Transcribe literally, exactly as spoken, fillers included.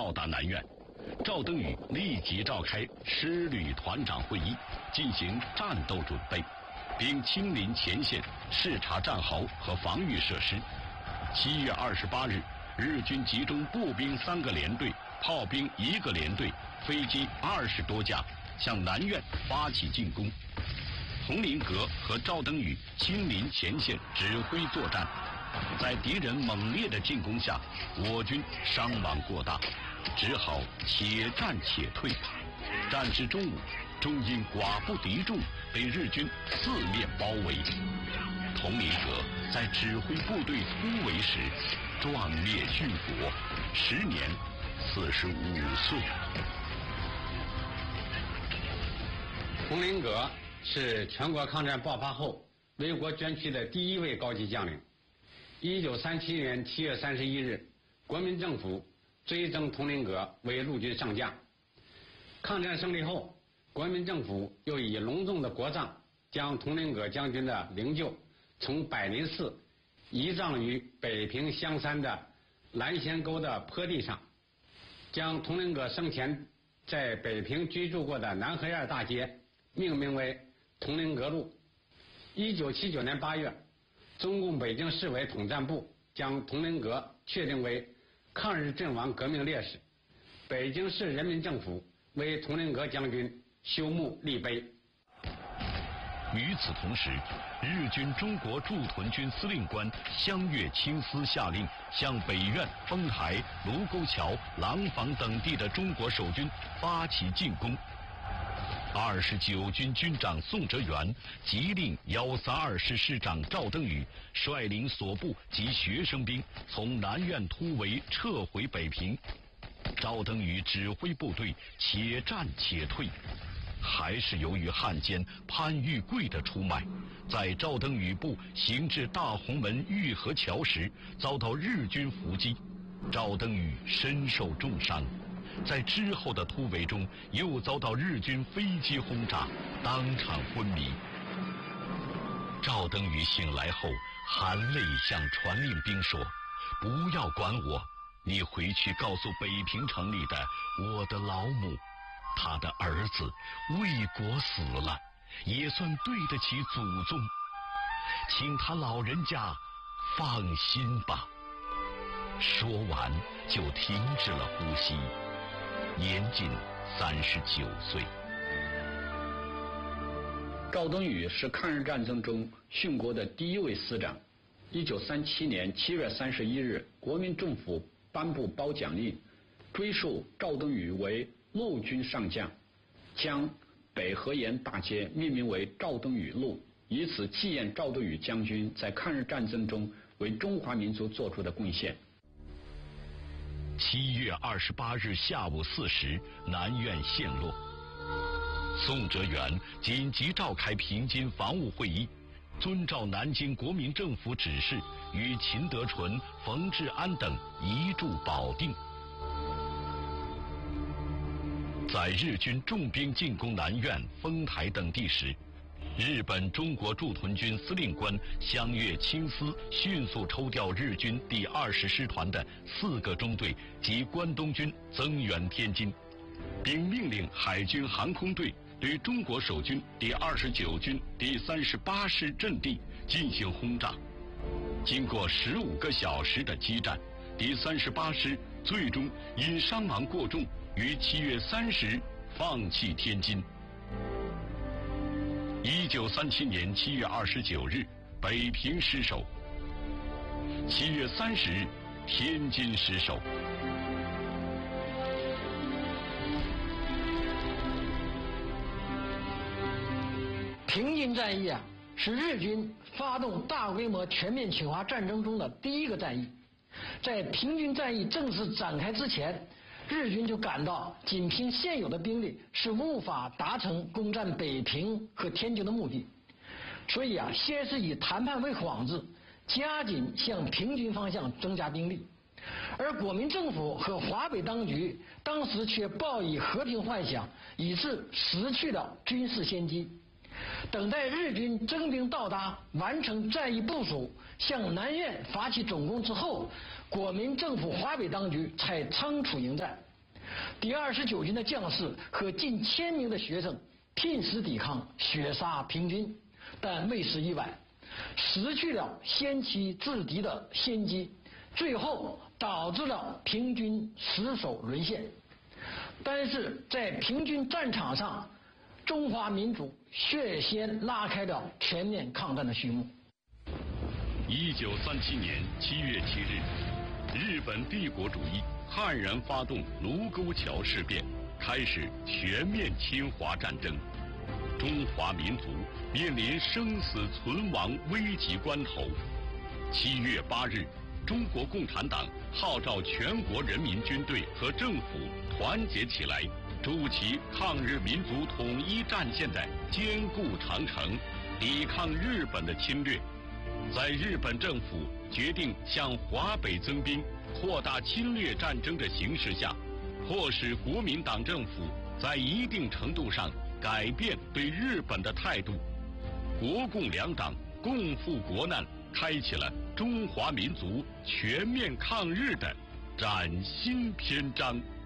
到达南苑。赵登禹立即召开师旅团长会议，进行战斗准备，并亲临前线视察战壕和防御设施。七月二十八日，日军集中步兵三个连队、炮兵一个连队、飞机二十多架，向南苑发起进攻。佟麟阁和赵登禹亲临前线指挥作战，在敌人猛烈的进攻下，我军伤亡过大，只好且战且退。战至中午，终因寡不敌众，被日军四面包围。佟麟阁在指挥部队突围时壮烈殉国，时年四十五岁。 佟麟阁是全国抗战爆发后为国捐躯的第一位高级将领。一九三七年七月三十一日，国民政府追征佟麟阁为陆军上将。抗战胜利后，国民政府又以隆重的国葬将佟麟阁将军的灵柩从百林寺移葬于北平香山的蓝仙沟的坡地上，将佟麟阁生前在北平居住过的南河沿大街命名为佟麟阁路。一九七九年八月，中共北京市委统战部将佟麟阁确定为抗日阵亡革命烈士，北京市人民政府为佟麟阁将军修墓立碑。 与此同时，日军中国驻屯军司令官湘粤清司下令向北苑、丰台、卢沟桥、廊坊等地的中国守军发起进攻。二十九军军长宋哲元急令幺三二师师长赵登禹率领所部及学生兵从南苑突围撤回北平。赵登禹指挥部队且战且退，还是由于汉奸潘玉贵的出卖，在赵登禹部行至大红门玉河桥时遭到日军伏击，赵登禹身受重伤。在之后的突围中又遭到日军飞机轰炸，当场昏迷。赵登禹醒来后含泪向传令兵说：不要管我，你回去告诉北平城里的我的老母，他的儿子为国死了，也算对得起祖宗，请他老人家放心吧。说完就停止了呼吸，年仅三十九岁。 赵登禹是抗日战争中殉国的第一位师长。一九三七年七月三十一日，国民政府颁布褒奖令，追授赵登禹为陆军上将，将北河沿大街命名为赵登禹路，以此纪念赵登禹将军在抗日战争中为中华民族做出的贡献。 七月二十八日下午四时，南苑陷落。宋哲元紧急召开平津防务会议，遵照南京国民政府指示，与秦德纯、冯治安等移驻保定。在日军重兵进攻南苑、丰台等地时，日本中国驻屯军司令官湘粤清司迅速抽调日军第二十师团的四个中队及关东军增援天津，并命令海军航空队对中国守军第二十九军第三十八师阵地进行轰炸。经过十五个小时的激战，第三十八师最终因伤亡过重，于七月三十日放弃天津。一九三七年七月二十九日，北平失守；七月三十日，天津失守。 平津战役啊，是日军发动大规模全面侵华战争中的第一个战役。在平津战役正式展开之前，日军就感到仅凭现有的兵力是无法达成攻占北平和天津的目的，所以啊，先是以谈判为幌子，加紧向平津方向增加兵力。而国民政府和华北当局当时却抱以和平幻想，以致失去了军事先机。等待日军征兵到达，完成战役部署，向南苑发起总攻之后，国民政府华北当局才仓促迎战。 第二十九军的将士和近千名的学生拼死抵抗，血杀平军，但为时已晚，失去了先期制敌的先机，最后导致了平军失守沦陷。但是在平军战场上，中华民族率先拉开了全面抗战的序幕。 一九三七年七月七日，日本帝国主义悍然发动卢沟桥事变，开始全面侵华战争。中华民族面临生死存亡危急关头。七月八日，中国共产党号召全国人民军队和政府团结起来，筑起抗日民族统一战线的坚固长城，抵抗日本的侵略。在日本政府决定向华北增兵，扩大侵略战争的形势下，迫使国民党政府在一定程度上改变对日本的态度。国共两党共赴国难，开启了中华民族全面抗日的崭新篇章。